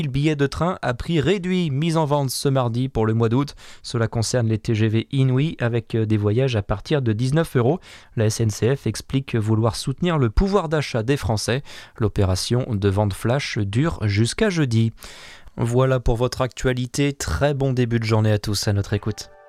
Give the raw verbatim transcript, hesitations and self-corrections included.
Le billet de train à prix réduit, mise en vente ce mardi pour le mois d'août. Cela concerne les T G V Inouï avec des voyages à partir de dix-neuf euros. La S N C F explique vouloir soutenir le pouvoir d'achat des Français. L'opération de vente flash dure jusqu'à jeudi. Voilà pour votre actualité. Très bon début de journée à tous à notre écoute.